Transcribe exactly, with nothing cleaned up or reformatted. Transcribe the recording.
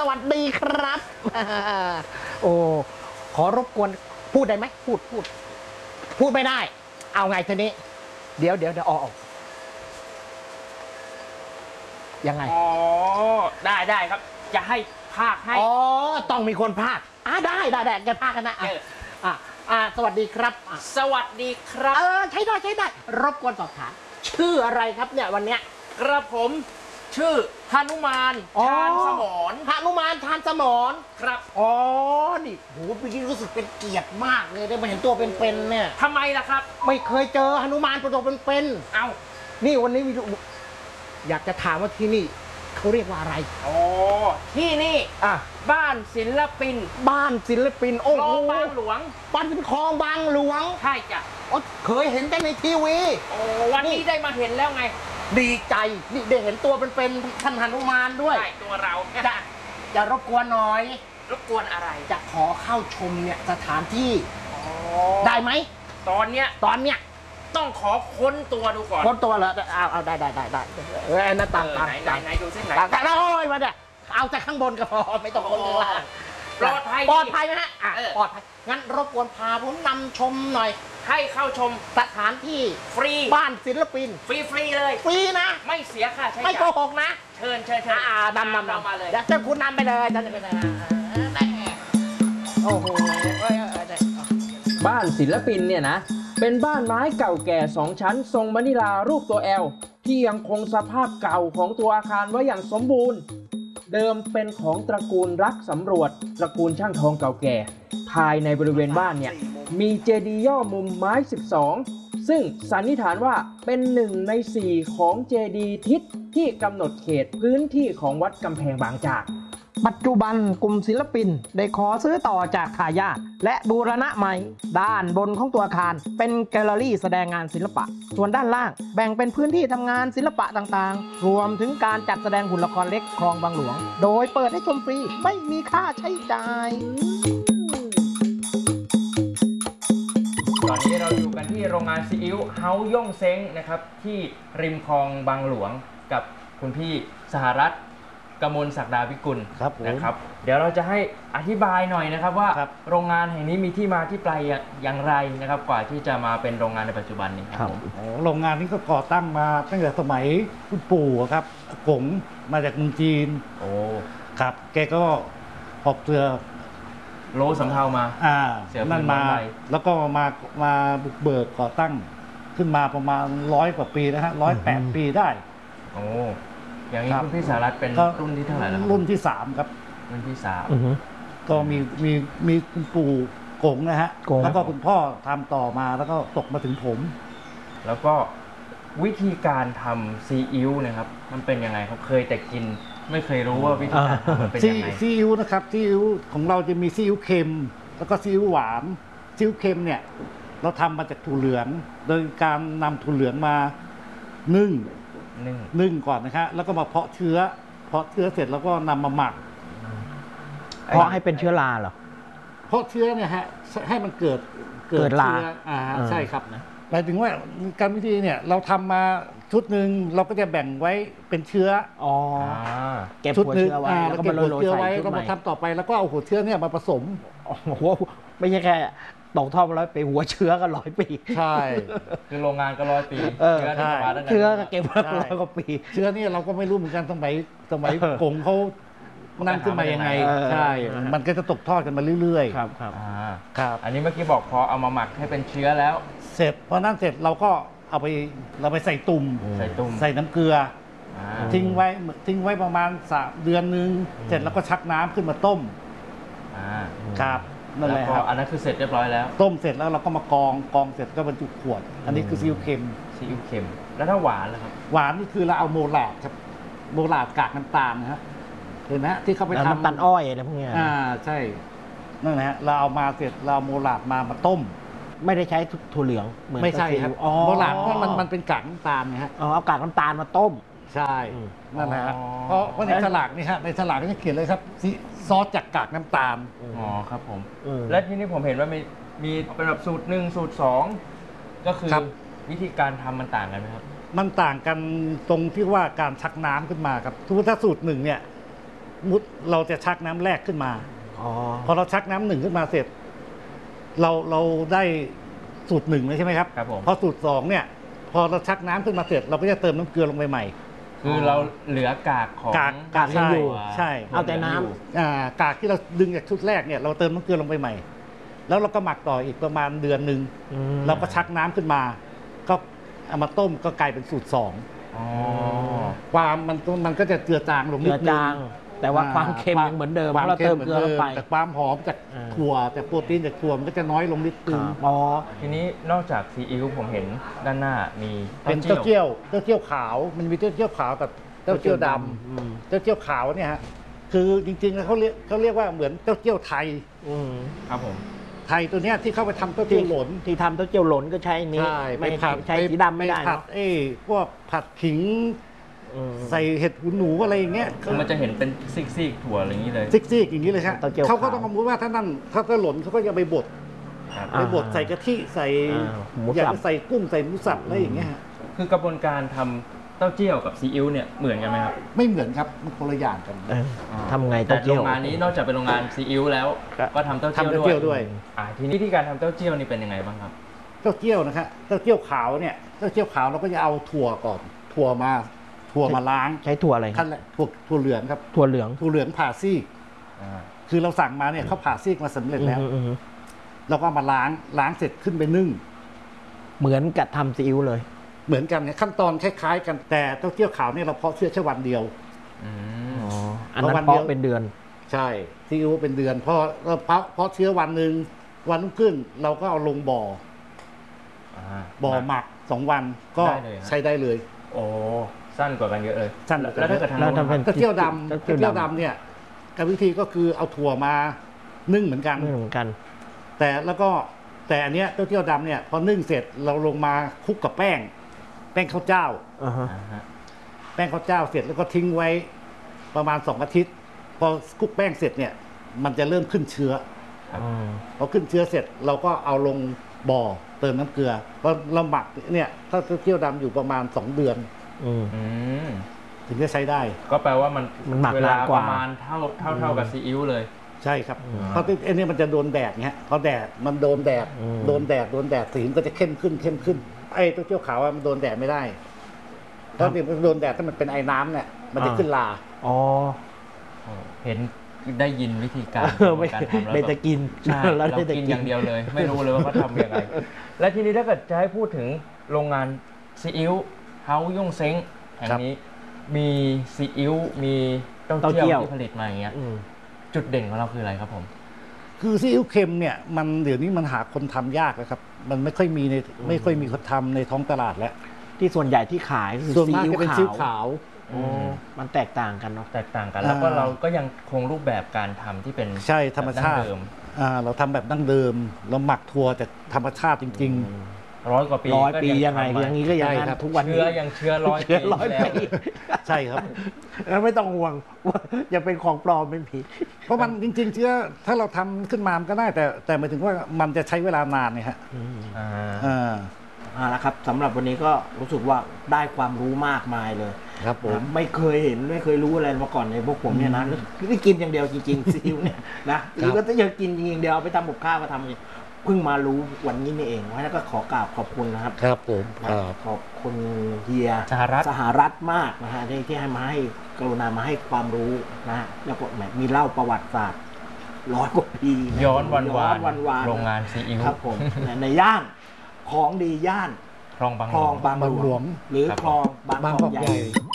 วัสดีครับโอ้ขอรบกวนพูดได้ไหมพูดพูดพูดไม่ได้เอาไงทีนี้เดี๋ยวเดี๋ยวเดี๋ยวออกยังไงอ๋อได้ได้ครับจะให้ภาคให้อ๋อต้องมีคนภาคอ่าได้ได้ได้แกภาคกันนะอ่ะอ่ะอ่าสวัสดีครับสวัสดีครับเออใช่ได้ใช่ได้รบกวนสอบถามชื่ออะไรครับเนี่ยวันเนี้ยกระผมชื่อหนุมานชาญสมรหนุมานชาญสมรครับอ๋อนี่โหพี่รู้สึกเป็นเกียรติมากเลยได้มาเห็นตัวเป็นๆเนี่ยทำไมล่ะครับไม่เคยเจอหนุมานตัวเป็นๆเอ้านี่วันนี้อยากจะถามว่าที่นี่เขาเรียกว่าอะไรอ๋อที่นี่อ่ะบ้านศิลปินบ้านศิลปินโอ้โหบางหลวงบ้านเป็นคลองบางหลวงใช่จ้ะเคยเห็นแต่ในทีวีโอ้วันนี้ได้มาเห็นแล้วไงดีใจนี่ได้เห็นตัวเป็นๆท่านหนุมานด้วยใช่ตัวเราจะจะรบกวนหน่อยรบกวนอะไรจะขอเข้าชมเนี่ยสถานที่ได้ไหมตอนเนี้ยตอนเนี้ยต้องขอค้นตัวดูก่อนค้นตัวเหรอเอาเอาได้ได้ได้ได้เออหน้าต่างต่างไหนไหนดูสิไหนต่างแล้วโอ้ยมาเนี่ยเอาจากข้างบนก็พอไม่ต้องค้นข้างล่างปลอดภัยปลอดภัยไหมฮะอ่ะปลอดภัยงั้นรบกวนพาผมนำชมหน่อยให้เข้าชมสถานที่ฟรีบ้านศิลปินฟรีฟรีเลยฟรีนะไม่เสียค่าใช้จ่ายไม่โกหกนะเชิญเชิญเชิญอ่านำนำนำมาเลยเดี๋ยวเจ้าคุณนำไปเลยจะไปเลยโอ้โหบ้านศิลปินเนี่ยนะเป็นบ้านไม้เก่าแก่สองชั้นทรงมะนิลารูปตัวแอลที่ยังคงสภาพเก่าของตัวอาคารไว้อย่างสมบูรณ์เดิมเป็นของตระกูลรักสำรวจตระกูลช่างทองเก่าแก่ภายในบริเวณบ้านเนี่ยมีเจดีย์ย่อมุมไม้สิบสองซึ่งสันนิษฐานว่าเป็นหนึ่งในสี่ของเจดีย์ทิศที่กำหนดเขตพื้นที่ของวัดกำแพงบางจากปัจจุบันกลุ่มศิลปินได้ขอซื้อต่อจากทายาทและบูรณะใหม่ด้านบนของตัวอาคารเป็นแกลเลอรี่แสดงงานศิลปะส่วนด้านล่างแบ่งเป็นพื้นที่ทำงานศิลปะต่างๆรวมถึงการจัดแสดงหุ่นละครเล็กคลองบางหลวงโดยเปิดให้ชมฟรีไม่มีค่าใช้จ่ายตอนนี้เราอยู่กันที่โรงงานซีอิ๊วเฮาย่งเซ้งนะครับที่ริมคลองบางหลวงกับคุณพี่สหรัฐกมลศักดาวิกุลนะครับเดี๋ยวเราจะให้อธิบายหน่อยนะครับว่าโรงงานแห่งนี้มีที่มาที่ไปอย่างไรนะครับกว่าที่จะมาเป็นโรงงานในปัจจุบันนี้ครับโรงงานนี้ก็ก่อตั้งมาตั้งแต่สมัยคุณปู่ครับกงมาจากเมืองจีนโอ้ครับแกก็หอบเรือโลสำเภามาอ่านั่นมาแล้วก็มามาบุกเบิกก่อตั้งขึ้นมาประมาณร้อยกว่าปีนะฮะร้อยแปดปีได้โอ้อย่างนี้คุณพี่สหรัฐเป็นรุ่นที่เท่าไหร่แล้วรุ่นที่สามครับรุ่นที่สามก็มีมีมีคุณปู่กงนะฮะแล้วก็คุณพ่อทำต่อมาแล้วก็ตกมาถึงผมแล้วก็วิธีการทำซีอิ๊วนะครับมันเป็นยังไงเขาเคยแต่กินไม่เคยรู้ว่าวิธีการทำมันเป็นยังไงซีอิ๊วนะครับซีอิ๊วของเราจะมีซีอิ๊วเค็มแล้วก็ซีอิ๊วหวานซีอิ๊วเค็มเนี่ยเราทำมาจากถั่วเหลืองโดยการนำถั่วเหลืองมานึ่งนึ่งนึ่งก่อนนะครับแล้วก็มาเพาะเชื้อเพาะเชื้อเสร็จแล้วก็นำมาหมักเพาะให้เป็นเชื้อราเหรอเพาะเชื้อเนี่ยฮะให้มันเกิดเกิดราอ่าใช่ครับนะหมายถึงว่าการวิธีเนี่ยเราทำมาชุดหนึ่งเราก็จะแบ่งไว้เป็นเชื้ออ๋อเก็บหัวเชื้อไว้แล้วก็เก็บหัวเชื้อไว้แล้วมาทำต่อไปแล้วก็เอาหัวเชื้อเนี่ยมาผสมโอ้โหไม่ใช่แค่ตกท่อร้อยปีหัวเชื้อก็ร้อยปีใช่คือโรงงานก็ร้อยปีเชื้อเชื้อเก็บมาร้อยกว่าปีเชื้อนี่เราก็ไม่รู้เหมือนกันสมัยสมัยกงเขานั่นขึ้นมายังไงใช่มันก็จะตกทอดกันมาเรื่อยๆครับครับครับอันนี้เมื่อกี้บอกพอเอามาหมักให้เป็นเชื้อแล้วเสร็จพอนั่นเสร็จเราก็เอาไปเราไปใส่ตุ่มใส่ตุ่มใส่น้ำเกลือทิ้งไว้ทิ้งไว้ประมาณสามเดือนนึงเสร็จแล้วก็ชักน้ำขึ้นมาต้มครับนั่นแหละครับอันนั้นคือเสร็จเรียบร้อยแล้วต้มเสร็จแล้วเราก็มากองกองเสร็จก็บรรจุขวดอันนี้คือซีอิ๊วเค็มซีอิ๊วเค็มแล้วถ้าหวานล่ะครับหวานนี่คือเราเอาโมลาดครับโมลาดกากน้ำตาลนะฮะเห็นไหมที่เขาไปทำน้ำตาลอ้อยอะไรพวกนี้อ่าใช่นั่นแหละเราเอามาเสร็จเราโมลาดมามาต้มไม่ได้ใช้ถั่วเหลืองเหมือนไม่ใช่ครับโมลาดเพราะมันมันเป็นกากน้ำตาลนะฮะอ๋อเอากากน้ำตาลมาต้มใช่นั่นแหละเพราะเพราะในฉลากนี่ฮะในฉลากก็จะเขียนเลยครับซอสจากกากน้ำตาลอ๋อครับผมและที่นี่ผมเห็นว่ามีมีเป็นแบบสูตรหนึ่งสูตรสองก็คือวิธีการทำมันต่างกันไหมครับมันต่างกันตรงที่ว่าการชักน้ำขึ้นมาครับทุกถ้าสูตรหนึ่งเนี่ยมุติเราจะชักน้ำแรกขึ้นมาอ๋อพอเราชักน้ำหนึ่งขึ้นมาเสร็จ เราเราได้สูตรหนึ่งเลยใช่ไหมครับครับผมพอสูตรสองเนี่ย พอเราชักน้ำขึ้นมาเสร็จ เราก็จะเติมน้ำเกลือลงไปใหม่คือเราเหลือกากของกากกากยังอยู่ใช่เอาแต่น้อ่ากากที่เราดึงจากชุดแรกเนี่ยเราเติมน้ำเกลือลงไปใหม่ แล้วเราก็หมักต่ออีกประมาณเดือนหนึ่งอืมเราก็ชักน้ำขึ้นมา ก็เอามาต้มก็กลายเป็นสูตรสองอ๋อความมันมันก็จะเจือจางลงนิเกลืดอนึงจาง แต่ว่าอ่ความเค็มยังเหมือนเดิมควาเพราะเราค็เติมหนเกลือลงไปแต่ความหอมจากอ่าถั่วแต่โปรตีนจากถั่วมันก็จะน้อยลงนิดนึงอ๋อทีนี้นอกจากซีอิ๊วผมเห็นด้านหน้ามีเป็นเต้าเจี้ยวเต้าเจี้ยวขาว มันมีเต้าเจี้ยวขาวกับเต้าเจี้ยวดอืมำเต้าเจี้ยวขาวเนี่ยฮะคือจริงๆแล้วเขาเรียกเขาเรียกว่าเหมือนเต้าเจี้ยวไทยอืมครับผมไทยตัวเนี้ยที่เข้าไปทำเต้าเจี้ยวหลนที่ทำเต้าเจี้ยวหลนก็ใช้อันนี้ไปไม่ผัดใช้สีดำไม่ได้ปผัดเนาะเอ้ยพวกผัดขิงอืมใส่เห็ดหูหนูอะไรอย่างเงี้ยคือมันจะเห็นเป็นซีกๆถั่วอะไรอย่างนี้เลยซิกซิกอย่างนี้เลยฮะเต้าเจี้ยวเขาก็ขาวต้องสมมติว่าถ้านั่นถ้าเต้าหลนเขาก็จะไปบดครับอ่าไปบดใส่กะทิใส่อ่าหมูสับอยากจะใส่กุ้งใส่หมูสับอะไรอย่างเงี้ยฮะคือกระบวนการทำเต้าเจี้ยวกับซีอิ๊วเนี่ยเหมือนกันไหมครับไม่เหมือนครับมันคนละอย่างกันเออทำไงแต่เต้าเจี้ยวโรงงานนี้นอกจากเป็นโรงงานซีอิ๊วแล้วครับก็ทำเต้าเจี้ยวทำเต้าเจี้ยวด้ด้ววย ยอ่าทีนี้ที่การทำเต้าเจี้ยวนี่เป็นยังไงบ้างครับเต้าเจี้ยวนะครับเต้าเจี้ยวขาวเนี่ยเต้าเจี้ยวขาวเราก็จะเอาถั่วก่อนถั่วมาถั่วมาล้างใช้ถั่วอะไรขั้นแรกถั่วถั่วเหลืองครับถั่วเหลืองถั่วเหลืองผ่าซีกอ่าคือเราสั่งมาเนี่ยเขาผ่าซีกมาสำเร็จแล้วอืมอืมอืมเราก็เอามาล้างล้างเสร็จขึ้นไปนึ่งเหมือนกับทำซีอิ๊วเลยเหมือนกันเนี่ยขั้นตอนคล้ายๆ กันแต่เต้าเจี้ยวขาวเนี่ยเราเพาะเชื้อแค่วันเดียวอืมอ๋อ อันนั้นเพราะวันเดียวเพาะเป็นเดือนใช่ซีอิ๊วเป็นเดือนพอเราเพาะเพาะเชื้อวันหนึ่งวันรุ่งขึ้น เราก็เอาลงบ่ออ่าบ่อหมักสองวันก็ได้เลยฮะใช้ได้เลยโอ้สั้นกว่ากันเยอะเลยสั้นกว่ากันแล้วถ้าเกิดทางแล้วโน้นทำเป็นเต้าเจี้ยวดำเต้าเต้าเจี้ยวเจี้ยวดำดำเนี่ยกรรมวิธีก็คือเอาถั่วมานึ่งเหมือนกันไม่เหมือนกันแต่แล้วก็แต่อันเนี้ยเต้าเจี้ยวดำเนี่ยพอนึ่งเสร็จเราลงมาคลุกกับแป้ง แป้งข้าวเจ้าอ่าฮะอ่าฮะแป้งข้าวเจ้าเสร็จแล้วก็ทิ้งไว้ประมาณสองอาทิตย์ พอคลุกแป้งเสร็จเนี่ยมันจะเริ่มขึ้นเชื้ออืมพอขึ้นเชื้อเสร็จเราก็เอาลงบ่อเติมน้ำเกลือพอเราหมักเนี่ยถ้าเต้าเจี้ยวดำอยู่ประมาณสองเดือนอืมอืมถึงจะใช้ได้ก็แปลว่ามันมันหมักเวลานานกปว่าระมาณเท่าเท่าเท่ากับซีอิ๊วเลยใช่ครับอืมเพราะไอ้เนี่ยมันจะโดนแดดเงี้ยพอแดดมันโดนแดดอืมโดนแดดโดนแดดสีมันก็จะเข้มขึ้นเข้มขึ้นไอ้เต้าเจี้ยวขาวอะมันโดนแดดไม่ได้เพราะเนี่ยมันโดนแดดถ้ามันเป็นไอ้น้ำเนี่ยมันจะขึ้นลาอ๋อเห็นได้ยินวิธีการเออไม่การทำแล้วไม่แบบจะกินใช่แล้วเราไม่จะกินกินอย่างเดียวเลย ไม่รู้เลยว่าเขาทำยังไง และทีนี้ถ้าเกิดจะให้พูดถึงโรงงานซีอิ๊วเฮาย่งเซ้งแห่งนี้มีซีอิ๊วมีเต้าเต้าเจี้เจี้ยยว วที่ผลิตมาอย่างเงี้ยอืมจุดเด่นของเราคืออะไรครับผมคือซีอิ๊วเค็มเนี่ยมันเดี๋ยวนี้มันหาคนทำยากแล้วครับ มันไม่ค่อยมีในไม่ค่อยมีคนทำในท้องตลาดแล้วที่ส่วนใหญ่ที่ขายคือส่วนซีมากอิ๊วจะเป็นขาซีอิ๊ววขาวอ๋อมันแตกต่างกันเนาะแตกต่างกัน แล้วก็อ่าเราก็ยังคงรูปแบบการทำที่เป็นใช่ธรรมชาติแบบดั้งเดิมอ่าเราทำแบบดั้งเดิม เราหมักถั่วจากธรรมชาติจริงร้อยกว่าปีร้อยก็ปียังไงทำมาอย่างนี้ก็ยังใช่นั้นครับทุกวันนี้เชื้อยังเชื้อร้อยเชื้อปีร้อยแล้วปีๆ ใช่ครับแล้วไม่ต้องห่วงว่าจะเป็นของปลอมเป็นผีเพราะมันจริง ๆ เชื้อถ้าเราทำขึ้นมามันก็ได้แต่แต่หมายถึงว่ามันจะใช้เวลานานเนี่ยฮะอ่าอ่าเอาละครับสำหรับวันนี้ก็รู้สึกว่าได้ความรู้มากมายเลยครับผมนะไม่เคยเห็นไม่เคยรู้อะไรมาก่อนในพวกผมเนี่ยนะนี่กินอย่างเดียวจริงๆ ซีอิ๊วเนี่ยนะหรือว่าถ้าอยากกินจริงๆเดียวเอาไปทำกับข้าวก็ทำเองเพิ่งมารู้วันนี้นี่เองเพราะฉะนั้นก็ขอกราบขอบคุณนะครับครับผมนะครับขอบคุณเฮียสหรัฐสหรัฐมากนะฮะที่ที่ให้มาให้กรุณามาให้ความรู้นะฮะแล้วก็แหมมีเล่าประวัติศาสตร์ร้อยกว่าปีะย้อนวันวาย้อน นวันวานโรงงานซีอิ๊วครับผมในในย่านของดีย่านคลองบางหคลลอวงงบางบางหหลลววงงหรือครับคลองบางบางกกออก กใหใหญ่ญ่